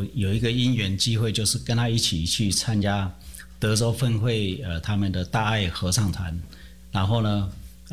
我有一个因缘机会，就是跟他一起去参加德州分会他们的大爱合唱团，然后呢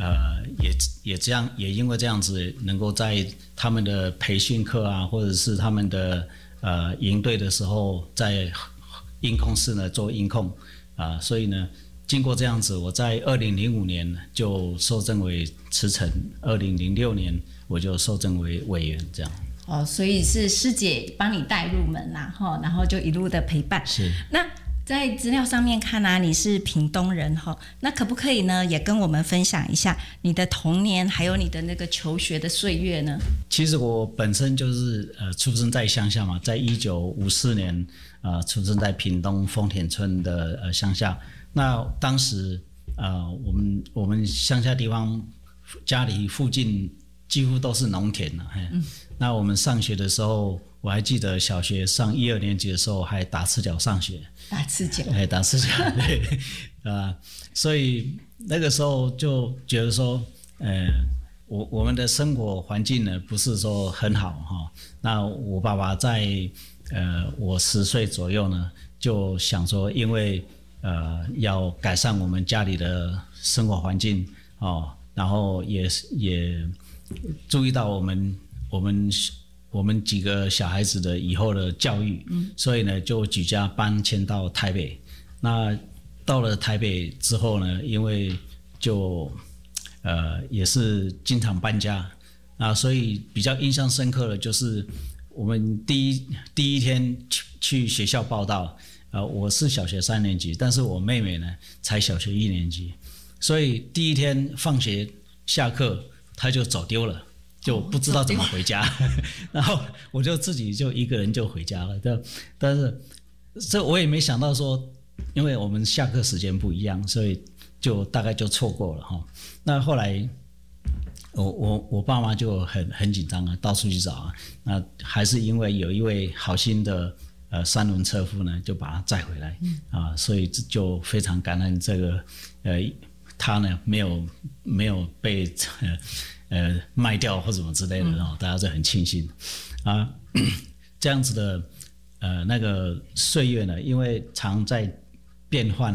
也因为这样子，能够在他们的培训课啊，或者是他们的营队的时候，在音控室呢做音控所以呢，经过这样子，我在2005年就受赠为慈诚，2006年我就受赠为委员，这样。 所以是师姐帮你带入门啦，然后就一路的陪伴。 是。 那在资料上面看啊，你是屏东人那可不可以呢，也跟我们分享一下你的童年，还有你的那个求学的岁月呢？ 其实我本身就是出生在乡下嘛，在1954年出生在屏东丰田村的乡下。那当时我们乡下地方家里附近几乎都是农田那我们上学的时候，我还记得小学上1、2年级的时候还打赤脚上学。 打赤脚？ 打赤脚，对所以那个时候就觉得说，我们的生活环境呢不是说很好那我爸爸在我10岁左右呢，就想说，因为要改善我们家里的生活环境然后也注意到我们几个小孩子的以后的教育，所以呢就举家搬迁到台北。那到了台北之后呢，因为就也是经常搬家所以比较印象深刻的就是我们第一天去学校报到，我是小学3年级，但是我妹妹呢才小学1年级，所以第一天放学下课她就走丢了，就不知道怎么回家然后我就自己就一个人就回家了。但是这我也没想到说，因为我们下课时间不一样，所以就大概就错过了那后来我爸妈就很紧张到处去找那还是因为有一位好心的3轮车夫呢，就把他载回来所以就非常感恩这个他呢没有被卖掉或什么之类的大家就很庆幸这样子的那个岁月呢，因为常在变换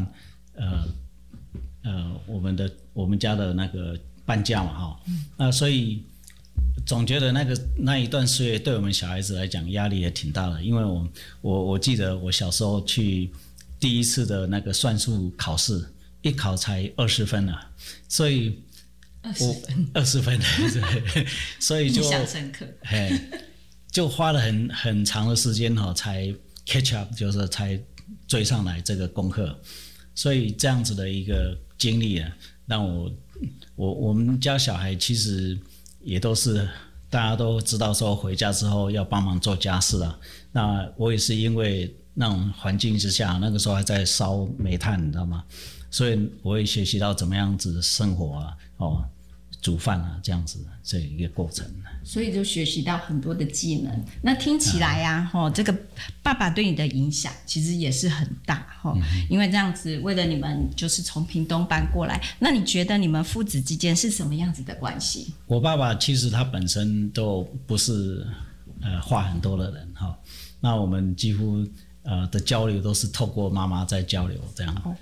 我们家的那个搬家嘛所以总觉得那一段岁月对我们小孩子来讲压力也挺大的，因为我记得我小时候去第一次的那个算术考试，一考才20分所以20分所以就印象深刻就花了很长的时间才 catch up， 就是才追上来这个功课。所以这样子的一个经历让我们家小孩其实也都是大家都知道说回家之后要帮忙做家事那我也是因为那种环境之下，那个时候还在烧煤炭，你知道吗？所以我也学习到怎么样子生活煮饭这样子这一个过程。 所以就学习到很多的技能。那听起来这个爸爸对你的影响其实也是很大因为这样子为了你们就是从屏东搬过来。那你觉得你们父子之间是什么样子的关系？ 我爸爸其实他本身都不是话很多的人那我们几乎的交流都是透过妈妈在交流这样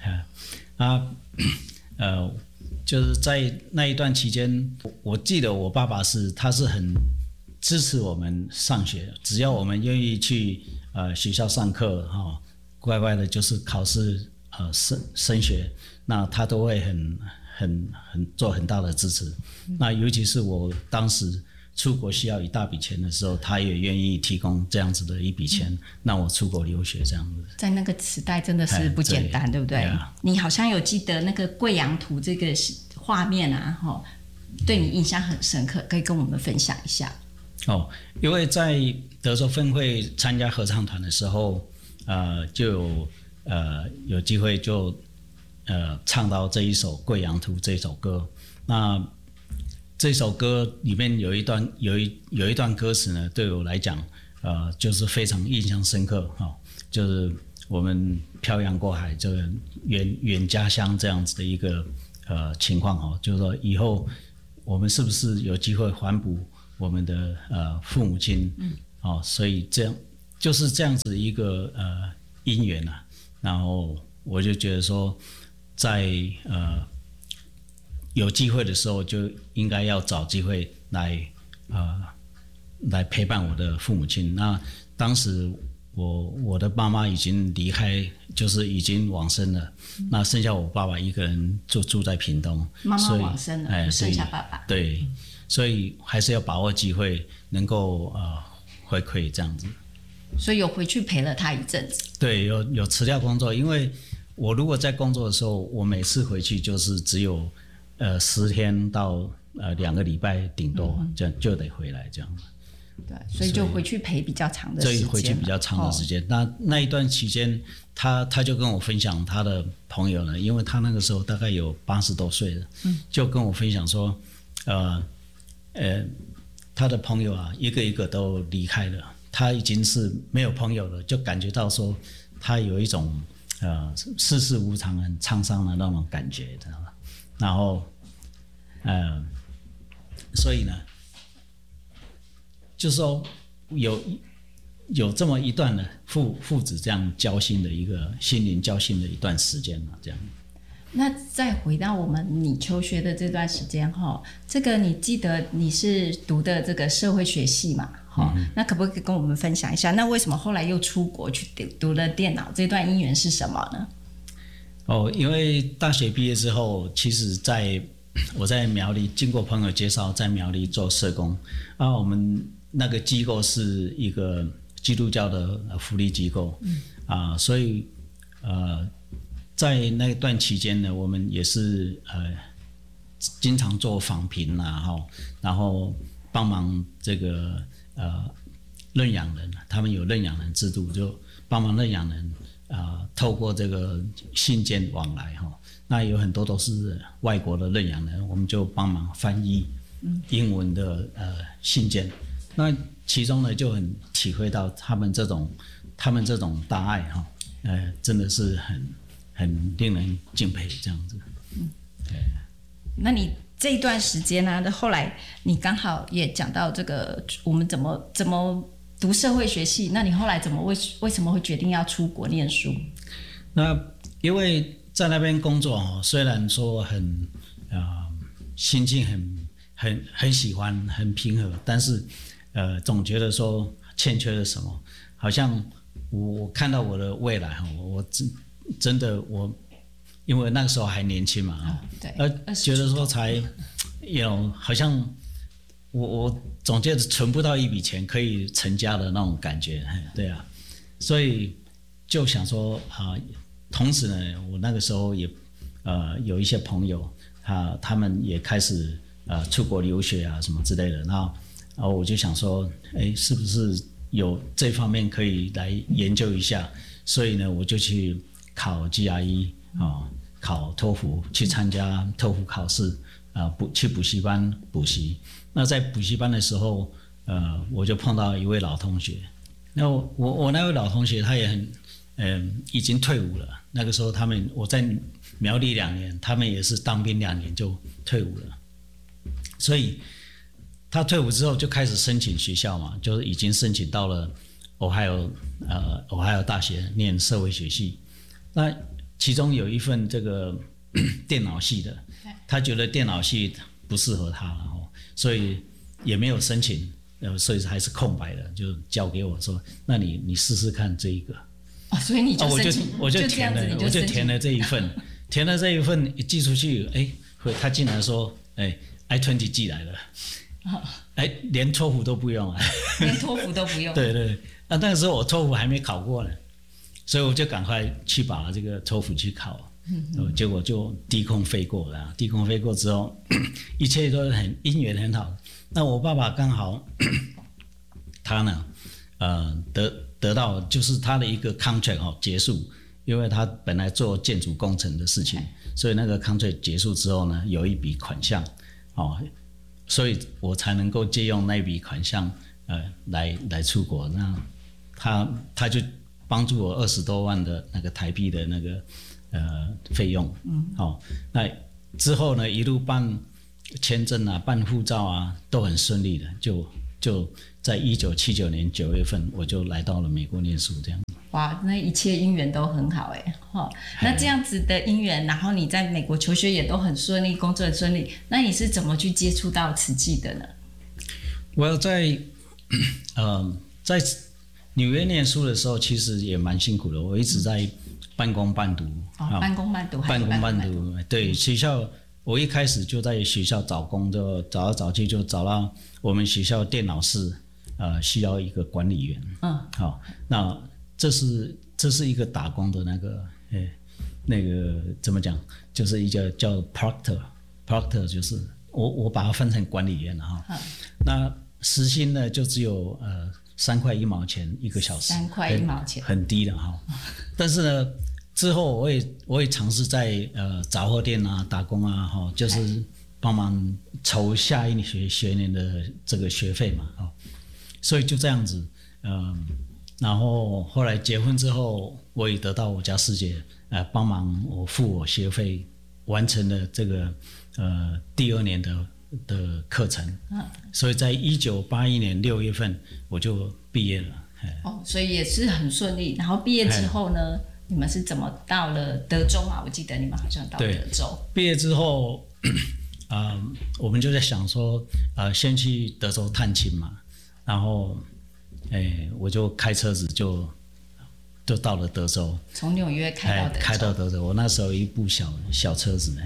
就是在那一段期间，我记得我爸爸他是很支持我们上学，只要我们愿意去学校上课乖乖的就是考试升学，那他都会很做很大的支持。那尤其是我当时出国需要一大笔钱的时候，他也愿意提供这样子的一笔钱让我出国留学这样子。在那个时代真的是不简单，对不对？你好像有记得那个贵阳图这个画面对你印象很深刻，可以跟我们分享一下。 因为在德州分会参加合唱团的时候就有机会就唱到这一首《贵阳图》这首歌。那这首歌里面有一段歌词呢，对我来讲就是非常印象深刻就是我们漂洋过海这个远家乡这样子的一个情况就是说以后我们是不是有机会还补我们的父母亲所以这样就是这样子一个因缘啊，然后我就觉得说，在有机会的时候，就应该要找机会来陪伴我的父母亲。那当时我的妈妈已经离开，就是已经往生了，那剩下我爸爸一个人就住在屏东。 妈妈往生了，剩下爸爸。 对，所以还是要把握机会，能够回馈这样子。 所以有回去陪了他一阵子。 对，有辞掉工作，因为我如果在工作的时候，我每次回去就是只有10天到2个礼拜顶多，这样就得回来这样。 对，所以就回去陪比较长的时间。 所以回去比较长的时间。那一段期间，他就跟我分享他的朋友呢，因为他那个时候大概有80多岁了，就跟我分享说，他的朋友啊，一个一个都离开了，他已经是没有朋友了，就感觉到说他有一种世事无常、很沧桑的那种感觉，知道吗？然后所以呢，就是说有这么一段的父子这样交心的一个心灵交心的一段时间嘛，这样。 那再回到你求学的这段时间哈，这个你记得你是读的这个社会学系嘛？那可不可以跟我们分享一下？那为什么后来又出国去读了电脑？这段因缘是什么呢？ 因为大学毕业之后，其实我在苗栗经过朋友介绍，在苗栗做社工啊。我们那个机构是一个基督教的福利机构，所以在那段期间呢，我们也是经常做访评然后帮忙这个认养人，他们有认养人制度，就帮忙认养人透过这个信件往来那有很多都是外国的认养人，我们就帮忙翻译英文的信件。那其中呢，就很体会到他们这种大爱真的是很令人敬佩这样子。对。 那你这一段时间呢，后来你刚好也讲到这个，我们怎么读社会学系？那你后来为什么会决定要出国念书？ 那因为在那边工作虽然说心境很喜欢，很平和，但是总觉得说欠缺了什么，好像我看到我的未来我真的因为那个时候还年轻嘛对， 觉得说才好像我总觉得存不到一笔钱可以成家的那种感觉，对啊，所以就想说同时呢，我那个时候也有一些朋友他们也开始出国留学什么之类的，然后我就想说，是不是有这方面可以来研究一下？所以呢，我就去考 GRE 考托福，去参加托福考试去补习班补习。那在补习班的时候，我就碰到一位老同学。那我那位老同学他也已经退伍了。那个时候我在苗栗2年，他们也是当兵2年就退伍了。所以他退伍之后就开始申请学校嘛，就是已经申请到了Ohio大学念社会学系。那其中有一份这个电脑系的，他觉得电脑系不适合他了所以也没有申请，所以还是空白的，就交给我说，那你试试看这一个。 所以你就申请， 我就填了这一份，填了这一份一寄出去，他竟然说，I-20 寄来了，连托福都不用连托福都不用。 对，那个时候我托福还没考过呢，所以我就赶快去把这个托福去考，结果就低空飞过了。低空飞过之后，一切都因缘很好。那我爸爸刚好，他呢，得到就是他的一个 contract 结束，因为他本来做建筑工程的事情，所以那个 contract 结束之后呢，有一笔款项所以我才能够借用那一笔款项来出国。那他就帮助我20多万的那个台币的那个费用。那之后呢，一路办签证办护照都很顺利的，就在1979年9月份我就来到了美国念书，这样。 哇，那一切姻缘都很好哎，那这样子的姻缘，然后你在美国求学也都很顺利，工作很顺利，那你是怎么去接触到慈济的呢？ 我在纽约念书的时候，其实也蛮辛苦的，我一直在半工半读。 半工半读， 半工半读。对，学校我一开始就在学校找工，就找来找去就找到我们学校电脑室，需要一个管理员。好，那这是一个打工的那个怎么讲？就是一个叫 proctor 就是我把它分成管理员了哈。那时薪呢就只有3块1毛钱1个小时 ，3块1毛钱， 很低的哈。但是呢，之后我也尝试在杂货店啊打工啊哈，就是帮忙筹下一学年的这个学费嘛哈。所以就这样子，然后后来结婚之后，我也得到我家师姐帮忙我付我学费，完成了这个第2年的课程。所以在1981年6月份我就毕业了。 所以也是很顺利。然后毕业之后呢，你们是怎么到了德州嘛？我记得你们好像到德州。 毕业之后，我们就在想说，先去德州探亲嘛。然后，我就开车子就到了德州， 从纽约开到德州。 我那时候有一部小车子，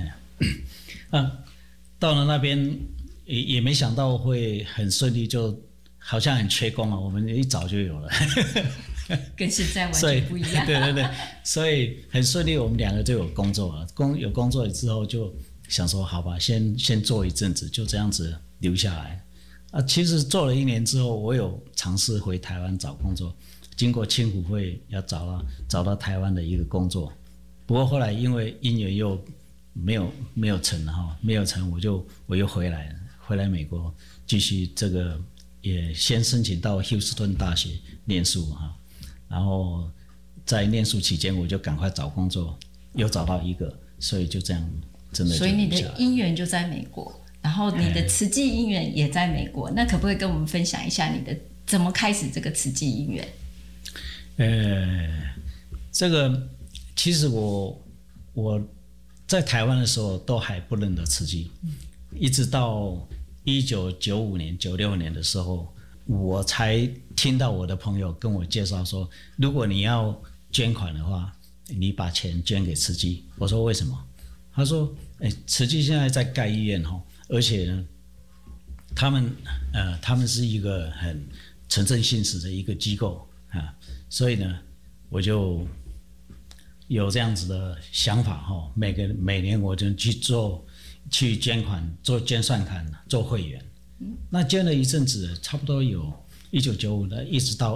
到了那边也没想到会很顺利，就好像很缺工啊，我们一早就有了， 跟现在完全不一样。 对，所以很顺利，我们2个就有工作了。有工作了之后，就想说好吧，先做一阵子，就这样子留下来。其实做了1年之后，我有尝试回台湾找工作，经过青辅会要找到台湾的一个工作，不过后来因为因缘又没有成哈，没有成我又回来美国继续这个，也先申请到休斯顿大学念书哈，然后在念书期间我就赶快找工作，又找到一个，所以就这样真的就。 所以你的姻缘就在美国。然后你的慈济姻缘也在美国，那可不可以跟我们分享一下你的怎么开始这个慈济姻缘？ 这个其实我在台湾的时候都还不认得慈济，一直到1995年、96年的时候，我才听到我的朋友跟我介绍说，如果你要捐款的话，你把钱捐给慈济。我说为什么？他说，慈济现在在盖医院哈。而且呢，他们是一个很诚正信实的一个机构啊，所以呢，我就有这样子的想法哈。每年我就去捐款，做捐善款，做会员。那捐了一阵子，差不多有1995的，一直到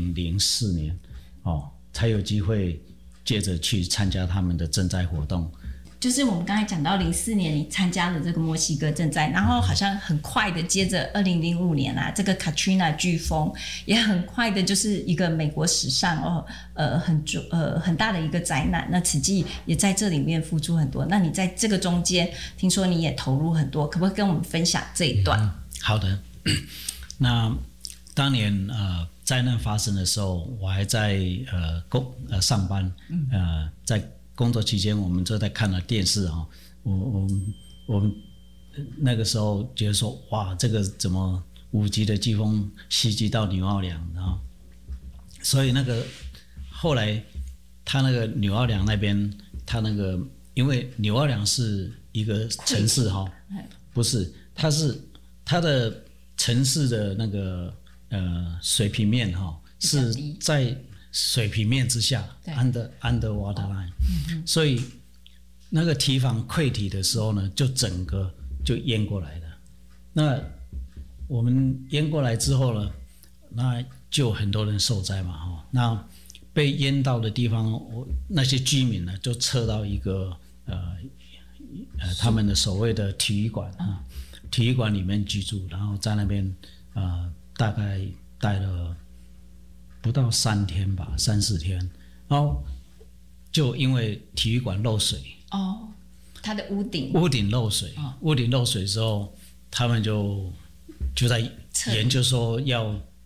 2004年才有机会接着去参加他们的赈灾活动。 就是我们刚才讲到04年你参加了这个墨西哥赈灾，然后好像很快的接着2005年这个 Katrina 飓风也很快的就是一个美国史上很大的一个灾难，那慈济也在这里面付出很多。那你在这个中间听说你也投入很多，可不可以跟我们分享这一段？ 好的。那当年灾难发生的时候，我还在上班，在工作期间，我们就在看了电视哈。我们那个时候觉得说，哇，这个怎么5级的飓风袭击到纽奥良，然后，所以后来他那个纽奥良那边，他那个因为纽奥良是一个城市哈，不是，它的城市的那个水平面哈是在水平面之下 under water line，所以那个堤防溃堤的时候呢，就整个就淹过来了。那我们淹过来之后呢，那就很多人受灾嘛，那被淹到的地方，那些居民呢就撤到一个他们的所谓的体育馆体育馆里面居住，然后在那边大概待了不到3天吧，3、4天，然后就因为体育馆漏水它的屋顶漏水，屋顶漏水之后，他们就在研究说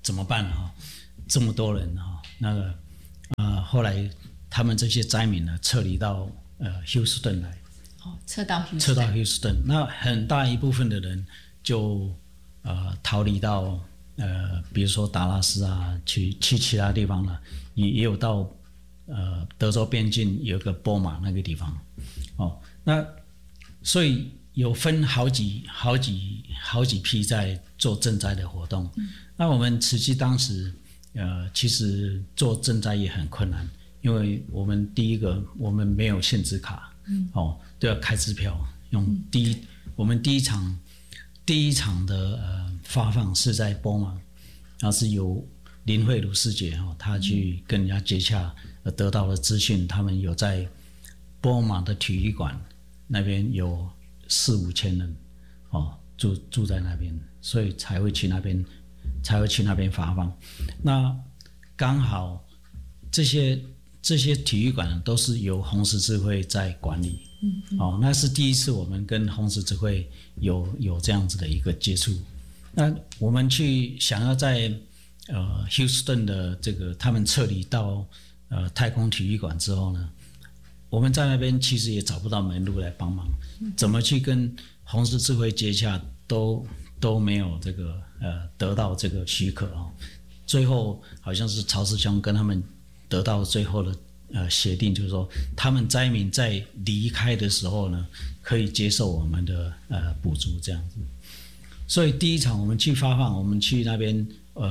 怎么办哈？这么多人哈，那个后来他们这些灾民呢撤离到Houston 来。 撤到 Houston， 那很大一部分的人就逃离到比如说达拉斯啊，去其他地方了，也有到德州边境有个波马那个地方，那所以有分好几批在做赈灾的活动。那我们慈济当时其实做赈灾也很困难，因为我们第一个我们没有限制卡。都要开支票，用我们第一场的发放是在波马，然后是由林慧茹师姐她去跟人家接洽，得到了资讯，他们有在波马的体育馆那边有4-5千人住在那边，所以才会去那边发放。那刚好这些体育馆都是由红十字会在管理，那是第一次我们跟红十字会有这样子的一个接触。那我们去想要在Houston 的这个他们撤离到太空体育馆之后呢，我们在那边其实也找不到门路来帮忙，怎么去跟红十字会接洽都没有这个得到这个许可最后好像是曹师兄跟他们得到最后的协定，就是说他们灾民在离开的时候呢，可以接受我们的补助这样子。所以第一场我们去发放，我们去那边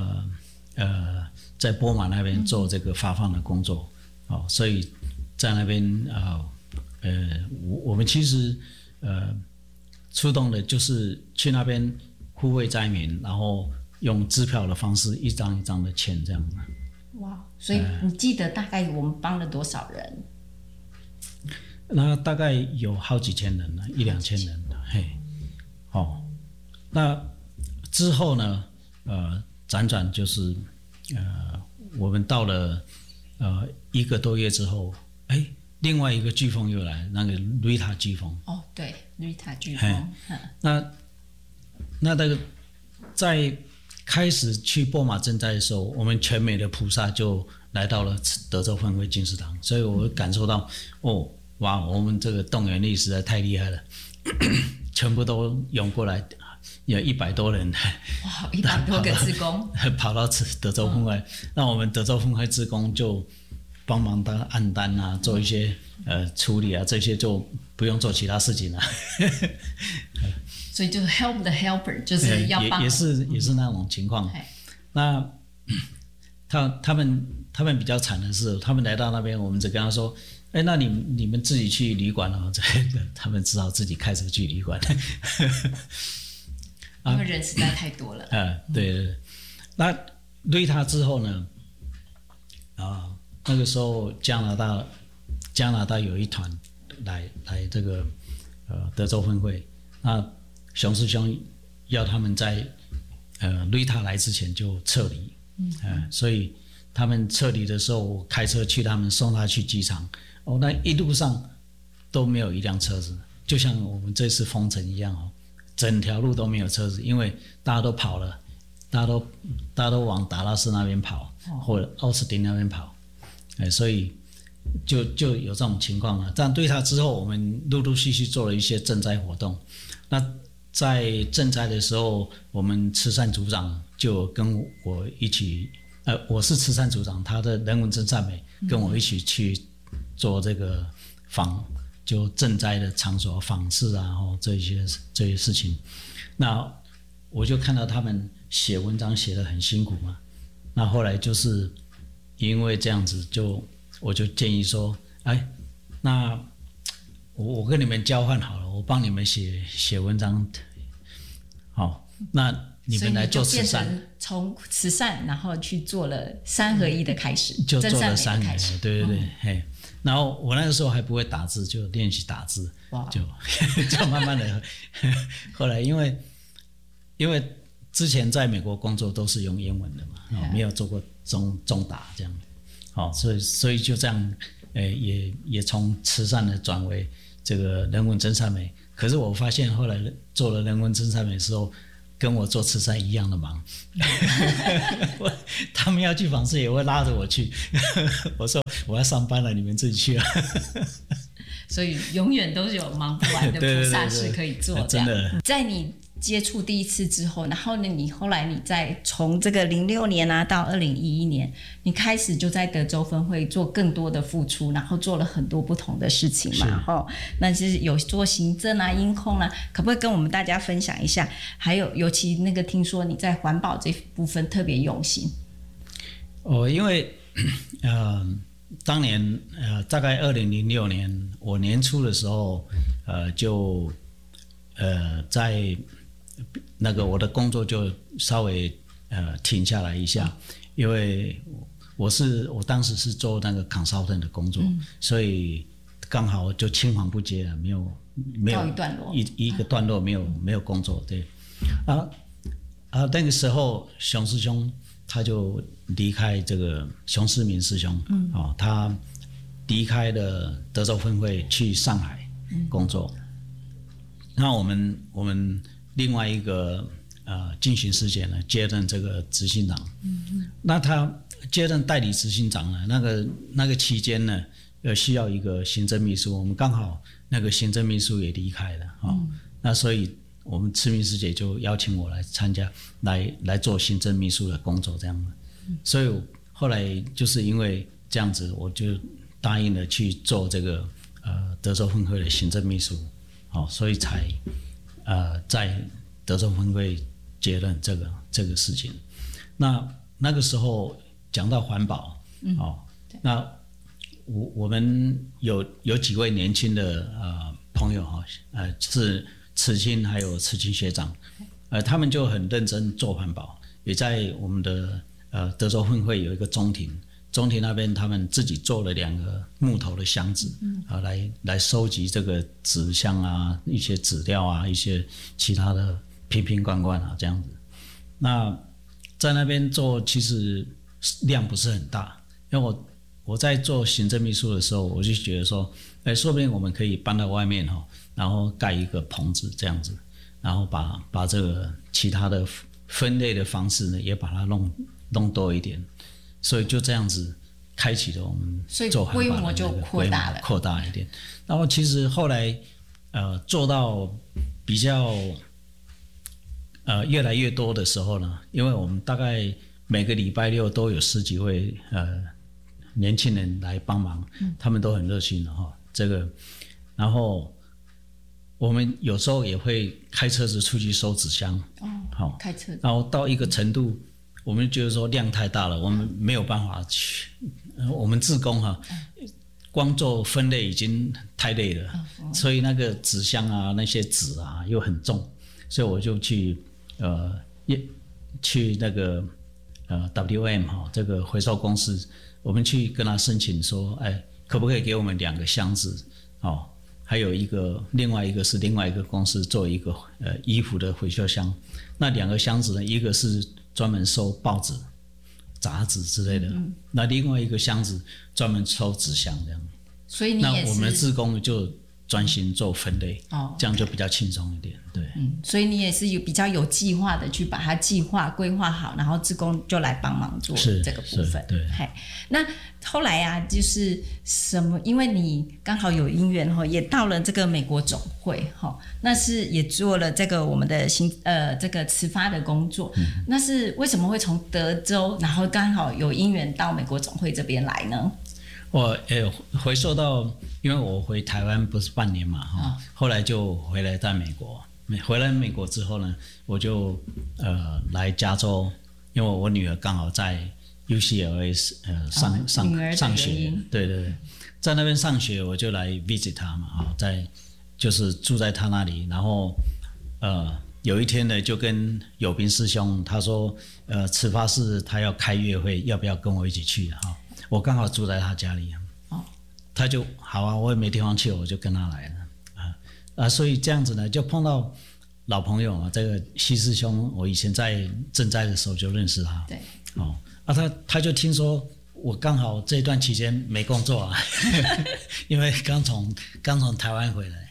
在波马那边做这个发放的工作，所以在那边我们其实出动的就是去那边护卫灾民，然后用支票的方式一张一张的签这样子。 哇，所以你记得大概我们帮了多少人？ 那大概有好几千人了，1-2千人嘿，那之后呢，辗转就是我们到了1个多月之后，另外一个飓风又来，那个瑞塔飓风。 对，瑞塔飓风。 那个在开始去波马赈灾的时候，我们全美的菩萨就来到了德州分会金石堂，所以我感受到哇，我们这个动员力实在太厉害了，全部都涌过来，有100多人， 哇，100多个志工跑到德州分会，那我们德州分会志工就帮忙当按单啊，做一些处理啊，这些就不用做其他事情了。 所以就是 help the helper， 就是要帮， 也是那种情况。那他们比较惨的是，他们来到那边，我们只跟他说，那你们自己去旅馆了，他们只好自己开车去旅馆。 因为人实在太多了。 对。那瑞塔之后呢？那个时候加拿大有一团来这个德州分会，那熊师兄要他们在瑞塔来之前就撤离，所以他们撤离的时候，我开车去他们送他去机场，那一路上都没有一辆车子，就像我们这次封城一样整条路都没有车子，因为大家都跑了，大家都往达拉斯那边跑，或者奥斯汀那边跑，所以就有这种情况了。这样对他之后，我们陆陆续续做了一些赈灾活动。那在赈灾的时候，我们慈善组长就跟我一起，我是慈善组长，他的人文真善美跟我一起去做这个就赈灾的场所访视啊，这些事情。那我就看到他们写文章写得很辛苦嘛。那后来就是因为这样子，我就建议说，那我跟你们交换好了，我帮你们写文章，那你们来做慈善。 所以你就变成从慈善，然后去做了3合1的开始， 就做了3年，对。然后我那个时候还不会打字，就练习打字，就慢慢的。后来因为之前在美国工作都是用英文的嘛，没有做过中打这样，所以就这样，也从慈善的转为这个人文真善美。可是我发现后来做了人文真善美的时候， 跟我做慈善一样的忙。他们要去访视也会拉着我去。我说我要上班了，你们自己去啊。 所以永远都是有忙不完的菩萨事可以做。 真的， 在你接触第一次之后，然后呢，你后来你再从这个06年啊到2011年，你开始就在德州分会做更多的付出，然后做了很多不同的事情嘛。那其实有做行政啊、音控啊，可不可以跟我们大家分享一下？还有，尤其那个听说你在环保这部分特别用心。因为当年大概2006年我年初的时候，就在那个我的工作就稍微停下来一下，因为我当时是做那个 consultant 的工作，所以刚好就青黄不接了，没有告一段落， 一个段落没有工作，对那个时候熊师兄他就离开这个熊思明师兄，他离开了德州分会去上海工作。那我们另外一个进行师姐呢接任这个执行长，那他接任代理执行长呢，那个期间呢，需要一个行政秘书，我们刚好那个行政秘书也离开了那所以我们慈明师姐就邀请我来参加，来做行政秘书的工作这样的，所以后来就是因为这样子，我就答应了去做这个德州分会的行政秘书，所以才在德州分会接任这个事情。那个时候讲到环保，那我们有几位年轻的朋友是慈青还有慈青学长，他们就很认真做环保，也在我们的德州分会有一个中庭那边，他们自己做了2个木头的箱子，来收集这个纸箱啊、一些纸料啊、一些其他的瓶瓶罐罐啊这样子。那在那边做其实量不是很大，因为我在做行政秘书的时候，我就觉得说，说不定我们可以搬到外面然后盖一个棚子这样子，然后把这个其他的分类的方式呢，也把它弄多一点，所以就这样子开启了我们做环保的规模就扩大一点。然后其实后来做到比较越来越多的时候呢，因为我们大概每个礼拜六都有10几位年轻人来帮忙，他们都很热心的这个，然后我们有时候也会开车子出去收纸箱， 开车， 然后到一个程度，我们觉得说量太大了，我们没有办法去，我们志工光做分类已经太累了，所以那个纸箱啊，那些纸啊又很重，所以我就去那个WM 这个回收公司，我们去跟他申请说，可不可以给我们2个箱子还有另外一个是另外一个公司做一个衣服的回收箱，那2个箱子呢，一个是专门收报纸、杂志之类的，那另外一个箱子专门收纸箱这样。 所以你也是， 那我们的志工就专心做分类，这样就比较轻松一点，对。 所以你也是比较有计划的去把它规划好，然后志工就来帮忙做这个部分。 对。 那后来啊，就是什么？因为你刚好有因缘也到了这个美国总会那是也做了这个我们的这个慈发的工作。那是为什么会从德州，然后刚好有因缘到美国总会这边来呢？ 我回溯到，因为我回台湾不是半年嘛，后来就回来在美国。回来美国之后呢，我就来加州，因为我女儿刚好在 UCLA 上学，对，在那边上学，我就来 visit 她嘛，就是住在她那里，然后有一天呢，就跟友斌师兄他说，慈发寺他要开月会，要不要跟我一起去我刚好住在他家里，他就好啊，我也没地方去，我就跟他来了所以这样子呢，就碰到老朋友这个西师兄，我以前在赈灾的时候就认识他， 对， 他就听说我刚好这段期间没工作因为刚从台湾回来，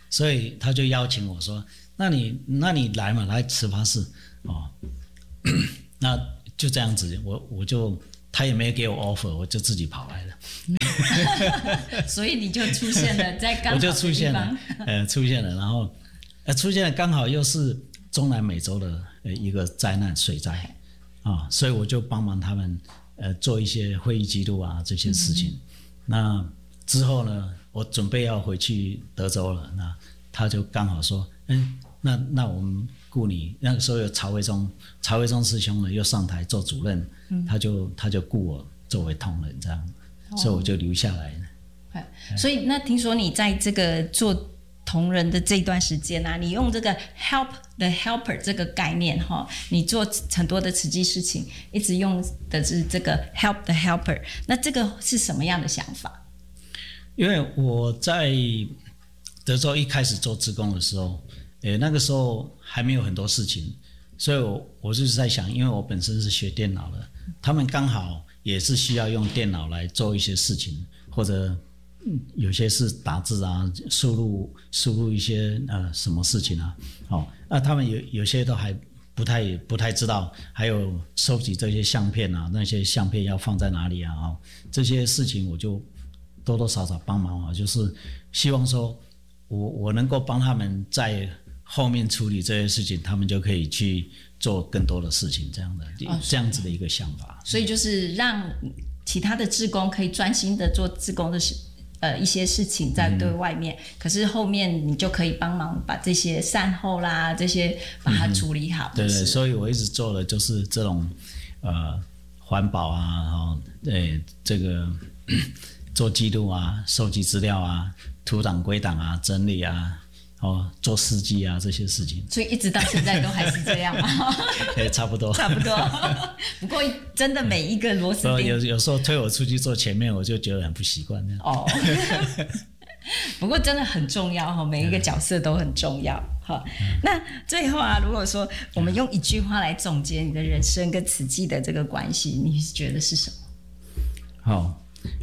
所以他就邀请我说，那你来嘛，来慈发寺哦，那就这样子，我就他也没给我 offer， 我就自己跑来了。 所以你就出现了在刚好的地方。 我就出现了，然后出现了刚好又是中南美洲的一个灾难水灾啊，所以我就帮忙他们做一些会议记录啊这些事情。那之后呢，我准备要回去德州了，那他就刚好说，那我们雇你。那个时候有曹维忠师兄呢又上台做主任，他就雇我作为同仁这样，所以我就留下来了。 所以那听说你在这个做同仁的这段时间啊，你用这个 help the helper 这个概念哈，你做很多的慈济事情，一直用的是这个 help the helper。那这个是什么样的想法？ 因为我在德州一开始做志工的时候，那个时候还没有很多事情，所以我就是在想，因为我本身是学电脑的，他们刚好也是需要用电脑来做一些事情，或者有些是打字啊，输入一些什么事情啊，那他们有些都还不太知道，还有收集这些相片啊，那些相片要放在哪里啊，这些事情我就多多少少帮忙啊，就是希望说我能够帮他们在后面处理这些事情，他们就可以去做更多的事情，这样子的一个想法。 所以就是让其他的志工可以专心的做志工的一些事情在对外面，可是后面你就可以帮忙把这些善后啦这些把它处理好。 对，所以我一直做的就是这种环保啊，这个做记录啊，收集资料啊，图档归档啊，整理啊，做司机啊这些事情。 所以一直到现在都还是这样吗？ 差不多。 不过真的每一个螺丝钉， 有时候推我出去坐前面，我就觉得很不习惯那样。 不过真的很重要，每一个角色都很重要。那最后啊，如果说我们用一句话来总结你的人生跟慈济的这个关系，你觉得是什么？ 好，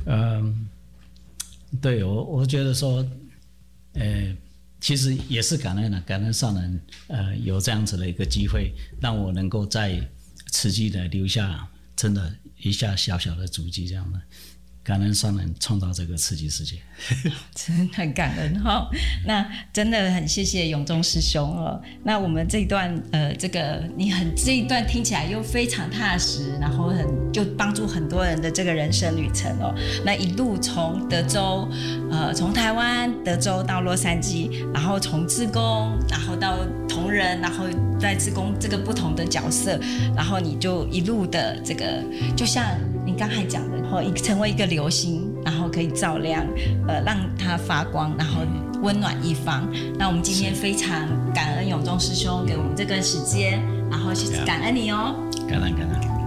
对，我觉得说，其实也是感恩的，感恩上人，有这样子的一个机会，让我能够在慈济的留下真的一下小小的足迹，这样的。感恩上人创造这个慈济世界， 真的很感恩哈。那真的很谢谢永忠师兄哦。那我们这一段这一段听起来又非常踏实，然后就帮助很多人的这个人生旅程哦。那一路从德州，从台湾德州到洛杉矶，然后从志工，然后到同仁，然后在志工这个不同的角色，然后你就一路的这个，就像你刚才讲的，成为一个流星，然后可以照亮，让它发光，然后温暖一方。那我们今天非常感恩永忠师兄给我们这个时间，然后感恩你哦， 感恩。